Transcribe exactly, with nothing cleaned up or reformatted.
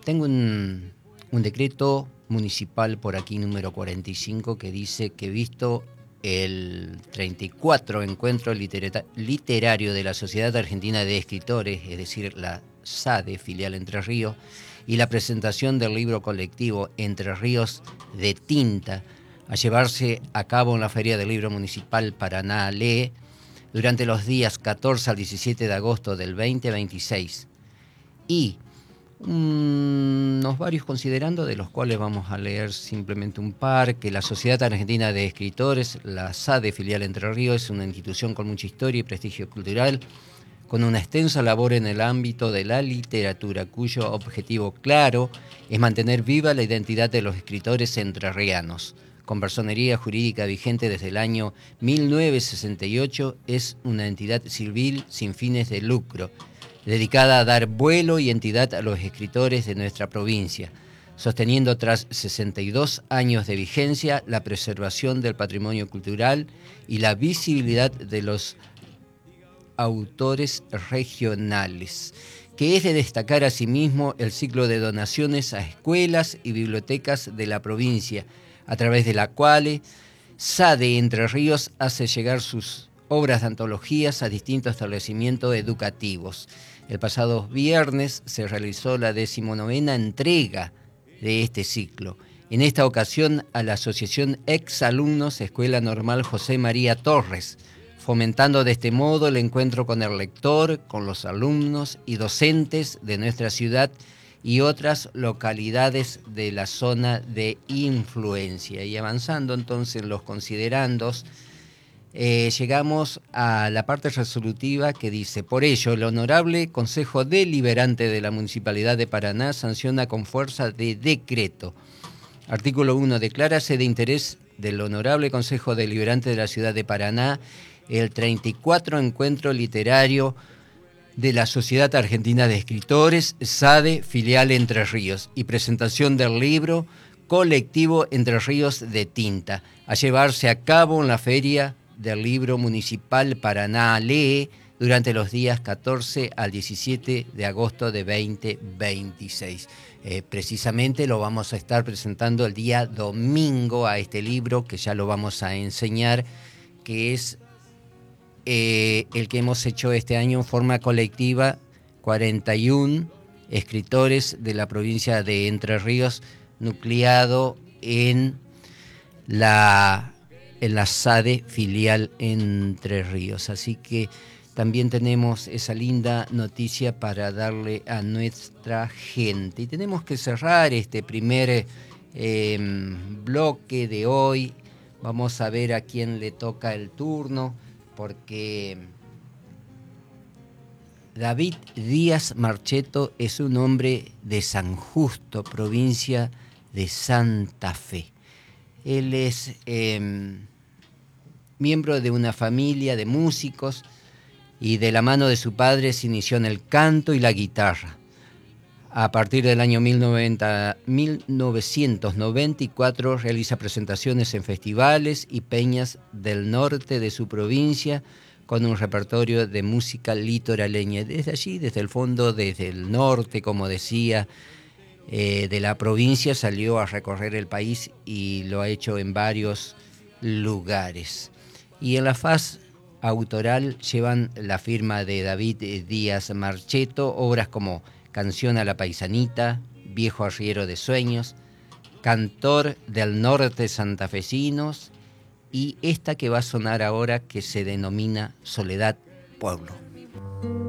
tengo un, un decreto municipal por aquí, número cuarenta y cinco, que dice que visto el treinta y cuatro Encuentro Litera- Literario de la Sociedad Argentina de Escritores, es decir, la SADE, filial Entre Ríos, y la presentación del libro colectivo Entre Ríos de Tinta, a llevarse a cabo en la Feria del Libro Municipal Paraná Lee, durante los días catorce al diecisiete de agosto del veinte veintiséis. Y unos varios considerando, de los cuales vamos a leer simplemente un par, que la Sociedad Argentina de Escritores, la SADE, filial Entre Ríos, es una institución con mucha historia y prestigio cultural, con una extensa labor en el ámbito de la literatura, cuyo objetivo claro es mantener viva la identidad de los escritores entrerrianos. Con personería jurídica vigente desde el año mil novecientos sesenta y ocho, es una entidad civil sin fines de lucro, dedicada a dar vuelo y entidad a los escritores de nuestra provincia, sosteniendo tras sesenta y dos años de vigencia la preservación del patrimonio cultural y la visibilidad de los autores regionales, que es de destacar asimismo el ciclo de donaciones a escuelas y bibliotecas de la provincia, a través de la cual SADE Entre Ríos hace llegar sus obras de antologías a distintos establecimientos educativos. El pasado viernes se realizó la decimonovena entrega de este ciclo. En esta ocasión a la Asociación Exalumnos Escuela Normal José María Torres, fomentando de este modo el encuentro con el lector, con los alumnos y docentes de nuestra ciudad y otras localidades de la zona de influencia. Y avanzando entonces los considerandos, eh, llegamos a la parte resolutiva que dice: por ello, el Honorable Consejo Deliberante de la Municipalidad de Paraná sanciona con fuerza de decreto. Artículo uno. Declárase de interés del Honorable Consejo Deliberante de la Ciudad de Paraná el treinta y cuatro Encuentro Literario de la Sociedad Argentina de Escritores, SADE, filial Entre Ríos, y presentación del libro colectivo Entre Ríos de Tinta, a llevarse a cabo en la Feria del Libro Municipal Paraná Lee, durante los días catorce al diecisiete de agosto de veinte veintiséis. Eh, precisamente lo vamos a estar presentando el día domingo a este libro, que ya lo vamos a enseñar, que es eh, el que hemos hecho este año en forma colectiva, cuarenta y uno escritores de la provincia de Entre Ríos, nucleado en la, en la SADE filial Entre Ríos. Así que también tenemos esa linda noticia para darle a nuestra gente. Y tenemos que cerrar este primer eh, bloque de hoy. Vamos a ver a quién le toca el turno, porque David Díaz Marcheto es un hombre de San Justo, provincia de Santa Fe. Él es eh, miembro de una familia de músicos, y de la mano de su padre se inició en el canto y la guitarra. A partir del año mil novecientos noventa y cuatro realiza presentaciones en festivales y peñas del norte de su provincia, con un repertorio de música litoraleña. Desde allí, desde el fondo, desde el norte, como decía, eh, de la provincia, salió a recorrer el país y lo ha hecho en varios lugares. Y en la faz autoral llevan la firma de David Díaz Marcheto, obras como Canción a la Paisanita, Viejo Arriero de Sueños, Cantor del Norte Santafesinos, y esta que va a sonar ahora, que se denomina Soledad Pueblo.